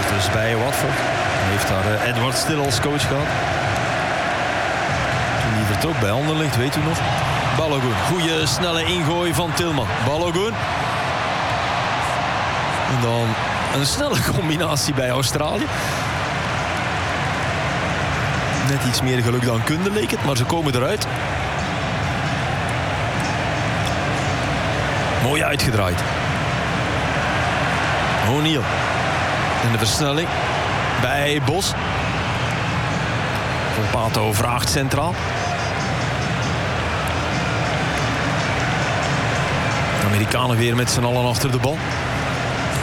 dus bij Watford. Hij heeft daar Edward Still als coach gehad. Toen hij vertrok bij Anderlecht, weet u nog? Balogun, goede snelle ingooi van Tillman. Balogun. En dan een snelle combinatie bij Australië. Net iets meer geluk dan kunde leek het, maar ze komen eruit. Mooi uitgedraaid. O'Neill. En de versnelling bij Bos. Pato vraagt centraal. De Amerikanen weer met z'n allen achter de bal.